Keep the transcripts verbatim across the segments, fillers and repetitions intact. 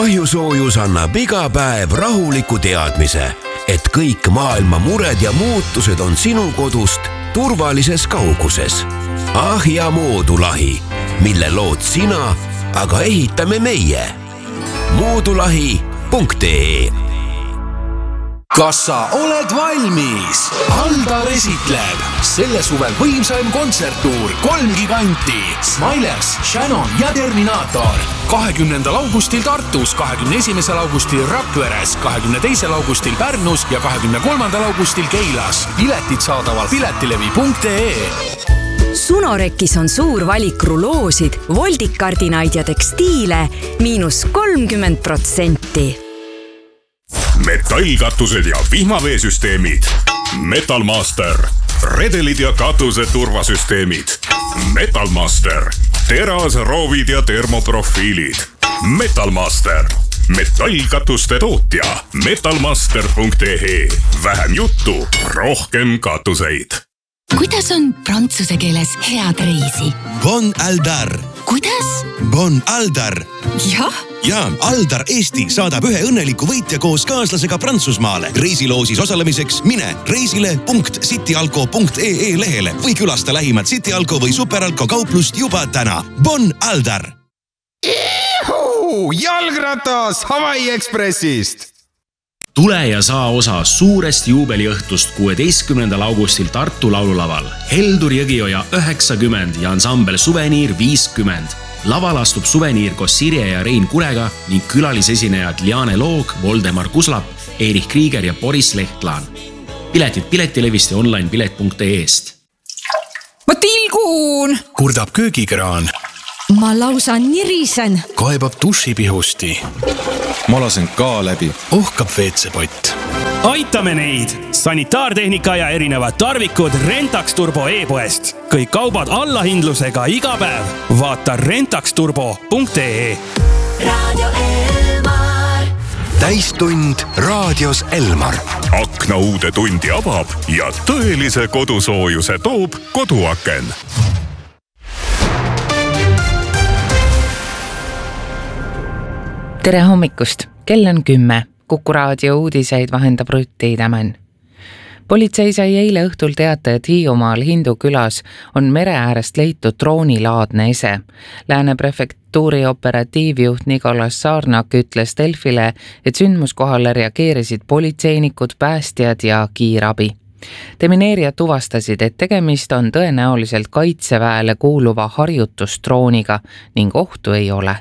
ahjusoojus annab iga päev rahuliku teadmise, et kõik maailma mured ja muutused on sinu kodust turvalises kauguses. Ahja moodulahi, mille lood sina, aga ehitame meie. moodulahi punkt ee. Kas sa oled valmis? Aldar esitleb selle suvel võimsaim kontserttuur kolm giganti Smilers, Shannon ja Terminator. kahekümnendal augustil Tartus, kahekümne esimesel augustil Rakveres, kahekümne teisel augustil Pärnus ja kahekümne kolmandal augustil Keilas. Piletid saadaval piletilevi punkt ee. Sunorekis on suur valik ruloosid, voldikardinaid ja tekstiile miinus kolmkümmend protsenti. Metallkatused ja vihmaveesüsteemid. Metalmaster. Redelid ja katuse turvasüsteemid. Metalmaster. Teras, roovid ja termoprofiilid. Metalmaster. Metallkatuste tootja. metalmaster punkt ee. Vähem juttu, rohkem katuseid. Kuidas on prantsuse keeles head reisi? Bon Aldar. Kuidas? Bon Aldar. Jah. Ja Aldar Eesti saadab ühe õnneliku võitja koos kaaslasega Prantsusmaale. Reisiloosis osalemiseks mine reisile punkt cityalko punkt ee lehele või külasta lähimat Cityalko või Superalko kauplust juba täna. Bon Aldar! Ihu! Jalgratas Hawaii Expressist! Tule ja saa osa suurest juubeliõhtust kuueteistkümnendal augustil Tartu laululaval. Heldur Jõgioja üheksakümmend ja ansambel Suveniir viiskümmend. Laval astub Suveniir koos Sirje ja Rein Kurega ning külalisesinejad Liane Loog, Voldemar Kuslap, Erich Krieger ja Boris Lehtlaan. Piletid piletilevist ja online pilet punkt ee-st. Ma tilgun! Kurdab köögikraan. Ma lausa nirisen. Kaebab dušipihusti. Ma lasen ka läbi. Ohkab veetsepott. Aitame neid! Sanitaartehnika ja erinevad tarvikud Rentax Turbo e-poest. Kõik kaubad allahindlusega iga päev. Vaata rentax turbo punkt ee. Radio Elmar. Täistund raadios Elmar. Akna uude tundi avab ja tõelise kodusoojuse toob koduaken. Tere hommikust! Kell on kümme. Kuku raadio uudiseid vahendab Rutti Tämän. Politsei sai eile õhtul teata, et Hiiumaal Hindu külas on mere äärest leitud droonilaadne ese. Lääne prefektuuri operatiivjuht Nikolas Saarnak ütles Delfile, et sündmuskohale reageerisid politseinikud, päästjad ja kiirabi. Demineerijad tuvastasid, et tegemist on tõenäoliselt kaitseväele kuuluva harjutusdrooniga ning ohtu ei ole.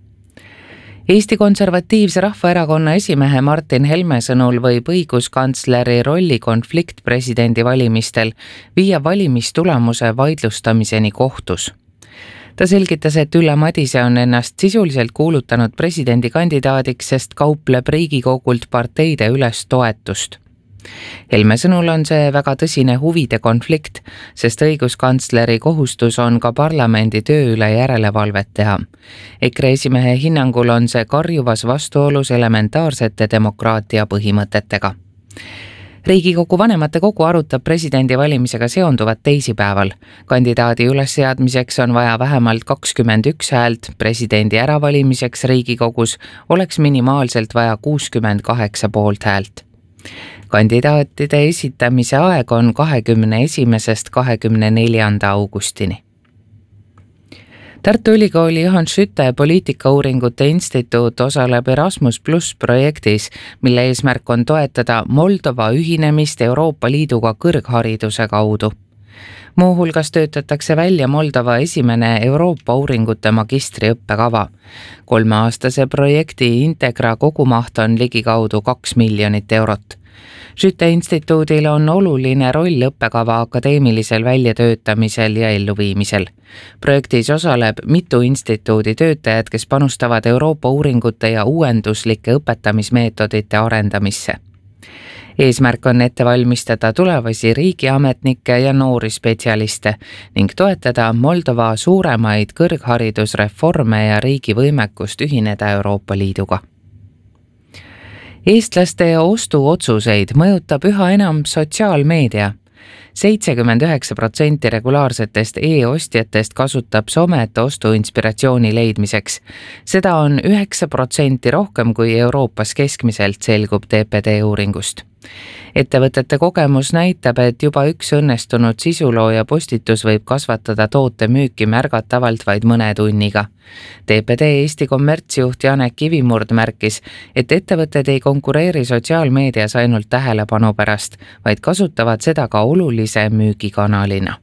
Eesti Konservatiivse Rahvaerakonna esimehe Martin Helme sõnul võib õiguskantsleri rolli konflikt presidendi valimistel viia valimistulemuse vaidlustamiseni kohtus. Ta selgitas, et Ülle Madise on ennast sisuliselt kuulutanud presidendikandidaadiks, sest kaupleb Riigikogult parteide üles toetust. Helme sõnul on see väga tõsine huvide konflikt, sest õiguskantsleri kohustus on ka parlamendi töö üle järelevalvet teha. EKRE esimehe hinnangul on see karjuvas vastuolus elementaarsete demokraatia põhimõtetega. Riigikogu vanematekogu arutab presidendi valimisega seonduvat teisipäeval. Kandidaadi ülesseadmiseks on vaja vähemalt kakskümmend üks häält, presidendi äravalimiseks Riigikogus oleks minimaalselt vaja kuuskümmend kaheksa poolt häält. Kandidaatide esitamise aeg on kahekümne esimesest kahekümne neljanda augustini. Tartu Ülikooli Johan Skytte poliitikauuringute instituut osaleb Erasmus plus projektis, mille eesmärk on toetada Moldova ühinemist Euroopa Liiduga kõrghariduse kaudu. Muuhulgas töötatakse välja Moldova esimene Euroopa uuringute magistri õppekava. Kolmeaastase projekti Integra kogumaht on ligikaudu kaks miljonit eurot. Skytte instituudil on oluline roll õppekava akadeemilisel väljatöötamisel ja elluviimisel. Projektis osaleb mitu instituudi töötajad, kes panustavad Euroopa uuringute ja uuenduslike õpetamismeetodite arendamisse. Eesmärk on ette valmistada tulevasi riigiametnikke ja noori spetsialiste ning toetada Moldova suuremaid kõrgharidusreforme ja riigi võimekust ühineda Euroopa Liiduga. Eestlaste ostuotsuseid mõjutab üha enam sotsiaalmeedia. seitsekümmend üheksa protsenti regulaarsetest e-ostjatest kasutab somet ostuinspiratsiooni leidmiseks. Seda on üheksa protsenti rohkem kui Euroopas keskmiselt, selgub T P D uuringust. Ettevõtete kogemus näitab, et juba üks õnnestunud sisulooja postitus võib kasvatada toote müüki märgatavalt vaid mõne tunniga. T P D Eesti kommertsjuht Janek Kivimurd märkis, et ettevõtted ei konkureeri sotsiaalmeedias ainult tähelepanu pärast, vaid kasutavad seda ka olulise müügikanalina.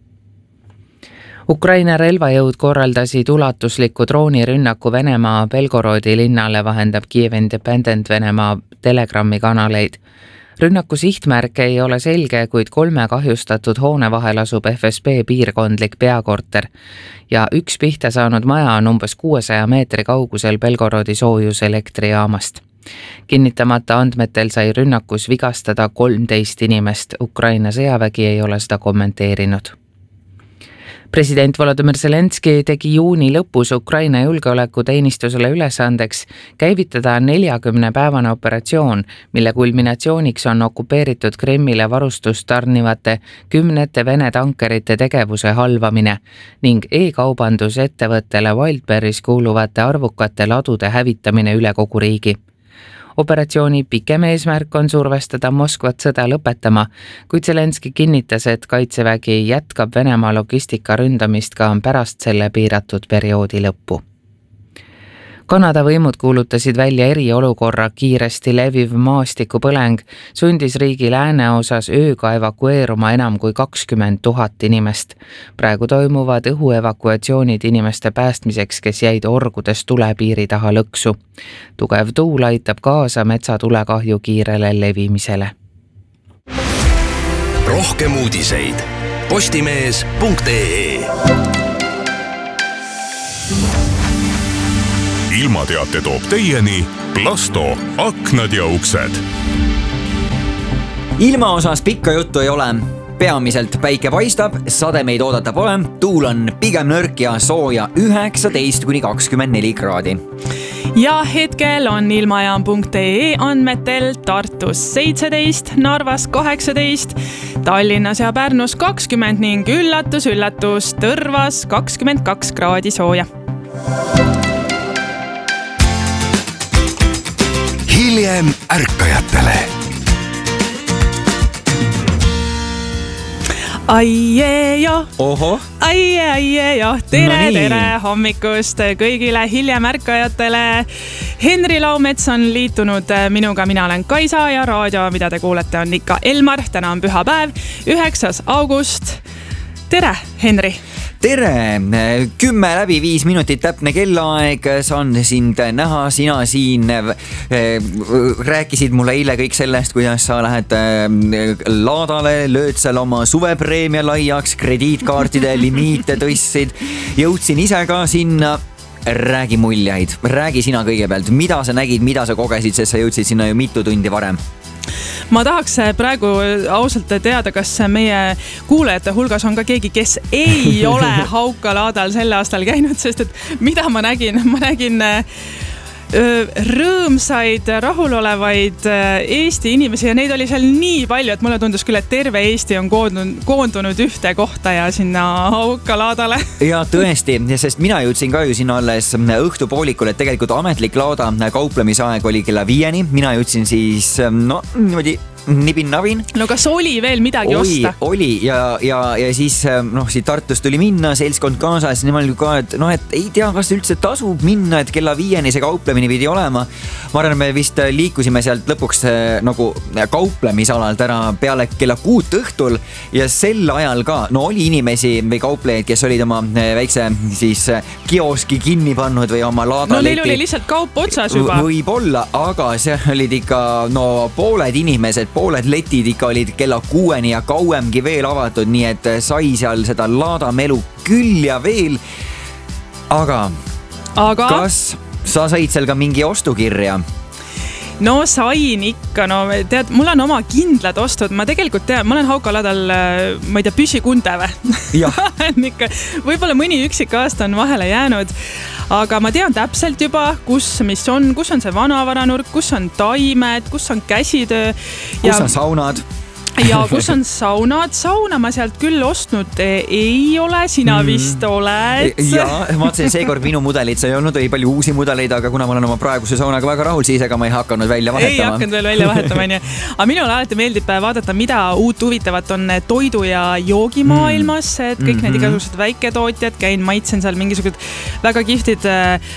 Ukraina relvajõud korraldasid ulatusliku droonirünnaku Venemaa Belgorodi linnale, vahendab Kiev Independent Venemaa Telegrami kanaleid. Rünnaku sihtmärk ei ole selge, kuid kolme kahjustatud hoone vahel asub F S B piirkondlik peakorter ja üks pihta saanud maja on umbes kuuesaja meetri kaugusel Belgorodi soojuselektrijaamast. Kinnitamata andmetel sai rünnakus vigastada kolmteist inimest, Ukraina sõjavägi ei ole seda kommenteerinud. President Volodymyr Zelenski tegi juuni lõpus Ukraina julgeolekuteenistusele ülesandeks käivitada neljakümne päevane operatsioon, mille kulminatsiooniks on okupeeritud Krimmile varustust tarnivate kümnete Vene tankerite tegevuse halvamine ning e-kaubandusettevõttele Wildberries kuuluvate arvukate ladude hävitamine üle kogu riigi. Operatsiooni pikem eesmärk on survestada Moskvat sõda lõpetama, kuid Zelenski kinnitas, et kaitsevägi jätkab Venemaa logistika ründamist ka pärast selle piiratud perioodi lõppu. Kanada võimud kuulutasid välja eriolukorra. Kiiresti leviv maastikupõleng sundis riigi lääneosas ööga evakueeruma enam kui kakskümmend tuhat inimest. Praegu toimuvad õhuevakuatsioonid inimeste päästmiseks, kes jäid orgudes tulepiiri taha lõksu. Tugev tuul aitab kaasa metsatulekahju kiirele levimisele. Rohkem uudiseid postimees punkt ee. Ilmateate toob teieni Plasto, aknad ja uksed. Ilma osas pikka juttu ei ole. Peamiselt päike paistab, sademeid oodata pole, tuul on pigem nõrk ja sooja üheksateist kuni kakskümmend neli kraadi. Ja hetkel on ilmajaam punkt ee andmetel Tartus seitseteist, Narvas kaheksateist, Tallinnas ja Pärnus kakskümmend ning üllatus, üllatus Tõrvas kakskümmend kaks kraadi sooja. Hiljem ärkajatele. Aie ja, Oho. aie, aie ja, tere, no tere hommikust kõigile hiljem ärkajatele. Henri Laumets on liitunud minuga, mina olen Kaisa ja raadio, mida te kuulete, on ikka Elmar. Täna on püha päev, üheksas august. Tere, Henri! Tere! Kümme läbi viis minutit täpne kellaaeg, saan sind näha, sina siin rääkisid mulle eile kõik sellest, kuidas sa lähed laadale, lööd seal oma suvepreemia laiaks, krediitkaartide limiite tõstsid, jõudsin ise ka sinna. Räägi muljeid, räägi sina kõigepealt, mida sa nägid, mida sa kogesid, sest sa jõudsid sinna ju mitu tundi varem. Ma tahaks praegu ausalt teada, kas meie kuulajate hulgas on ka keegi, kes ei ole Haukalaadal selle aastal käinud, sest et mida ma nägin? Ma nägin rõõmsaid, rahulolevaid Eesti inimesi ja neid oli seal nii palju, et mulle tundus küll, et terve Eesti on koondunud, koondunud ühte kohta ja sinna Haukalaadale. Ja tõesti, sest mina jõudsin ka ju sinna alles õhtupoolikul, et tegelikult ametlik laada kauplemisaeg oli kella viieni. Mina jõudsin siis, no niimoodi nibin-navin. No kas oli veel midagi oli, osta? Oli ja, ja, ja siis noh, siit Tartust tuli minna, seltskond kaasas, nii ma olin ka, et noh, et ei tea, kas üldse tasub minna, et kella viieni see kauplemine pidi olema. Ma arvan, me vist liikusime sealt lõpuks nagu kauplemisalalt ära peale kella kuut õhtul ja sel ajal ka, no oli inimesi või kauplejaid, kes olid oma väikse siis kioski kinni pannud või oma laadaleti. No neil oli lihtsalt kaup otsas juba. Võib-olla, aga see olid ikka no pooled inimesed, pooled letid ikka olid kella kuueni ja kauemgi veel avatud, nii et sai seal seda laadamelu küll ja veel. Aga, Aga? kas sa said seal ka mingi ostukirja? No sain ikka, no tead, mul on oma kindlad ostud, ma tegelikult tean, ma olen Haukalaadal, ma ei tea, püsikunde või? Võib-olla mõni üksik aasta on vahele jäänud, aga ma tean täpselt juba, kus, mis on, kus on see vanavaranurk, kus on taimed, kus on käsitöö. Kus on saunad? ja kus on saunad, sauna ma sealt küll ostnud ei ole, sina vist oled. Ja ma vaatasin seekord minu mudelid, see ei olnud ei palju uusi mudeleid, aga kuna ma olen oma praeguse saunaga väga rahul, siis ega ma ei hakanud välja vahetama. Ei hakanud veel välja vahetama, nii. Aga minul alati meeldib vaadata, mida uut huvitavat on toidu ja joogimaailmas, et kõik mm-hmm. need igasugused väiketootjad, käin, maitsen seal mingisugused väga kihtid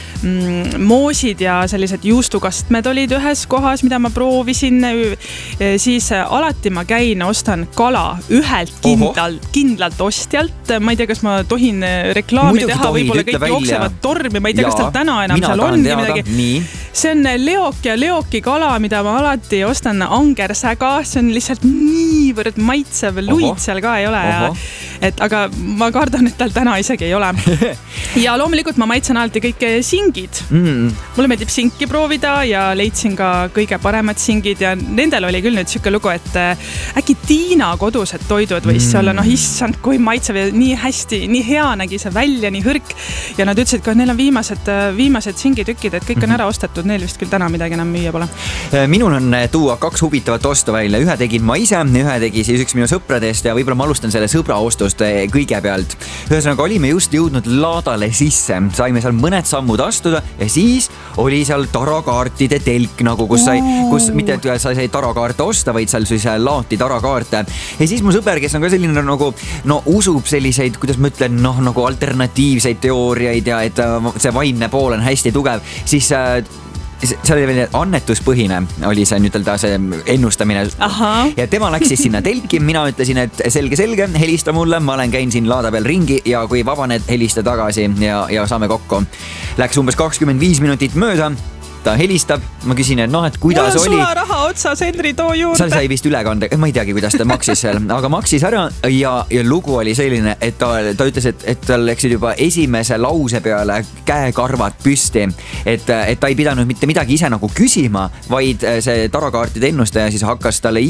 mm, moosid ja sellised juustukastmed olid ühes kohas, mida ma proovisin. Siis alati ma käin ostan kala ühelt kindlalt, kindlalt ostjalt. Ma ei tea, kas ma tohin reklaami Muidugi teha, võib-olla kõik välja. Jooksevad tormi, ma ei tea, ja, kas tal täna enam seal ongi midagi. Nii. See on leok ja leoki kala, mida ma alati ostan angersäga, see on lihtsalt niivõrd maitsev, luid seal ka ei ole. Ja, et, aga ma kardan, et tal täna isegi ei ole. Ja loomulikult ma maitsen alati kõik singid. Mm. Mulle meeldib sinki proovida ja leidsin ka kõige paremad singid ja nendel oli küll nüüd siuke lugu, et äkki Tiina kodused toidud võis mm. olla, noh issand, kui maitsev ja nii hästi, nii hea nägi see välja, nii hõrk. Ja nad ütlesid, et neil on viimased, viimased singitükid, et kõik on ära ostetud, neil vist küll täna midagi enam müüa pole. Minul on tuua kaks huvitavat ostu välja, ühe tegin ma ise, ühe tegi siis üks minu sõpradest ja võib-olla ma alustan selle sõbra ostust kõigepealt. Ühesõnaga olime just jõudnud laadale sisse, saime seal mõned sammud astuda ja siis oli seal tarakaartide telk, nagu kus sai, kus mitte et sa sai tarakaarte osta, vaid seal siis laati tarakaarte. Ja siis mu sõber, kes on ka selline nagu, no usub selliseid, kuidas ma ütlen, noh, nagu alternatiivseid teooriaid ja et see vaimne pool on hästi tugev, siis see oli veel annetuspõhine, oli see nüüd öelda see ennustamine. Aha. Ja tema läks siis sinna telki, mina ütlesin, et selge, selge, helista mulle, ma olen käin siin laada peal ringi ja kui vabaned, helista tagasi ja, ja saame kokku. Läks umbes kakskümmend viis minutit mööda. Ta helistab, ma küsin, et noh, et kuidas oli. Mul on raha otsas, Henri, too juurde. Seal sai vist ülekande, ma ei teagi, kuidas ta maksis seal, aga maksis ära ja, ja lugu oli selline, et ta, ta ütles, et, et tal läksid juba esimese lause peale käekarvad püsti, et, et ta ei pidanud mitte midagi ise nagu küsima, vaid see tarakaartide ennustaja siis hakkas talle